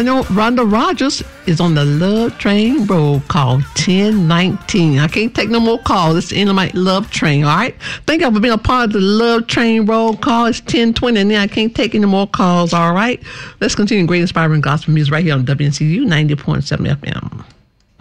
Rhonda Rogers is on the Love Train roll call 1019. I can't take no more calls. It's the end of my Love Train, all right? Thank you for being a part of the Love Train roll call. It's 1020, and then I can't take any more calls, all right? Let's continue great inspiring gospel music right here on WNCU 90.7 FM.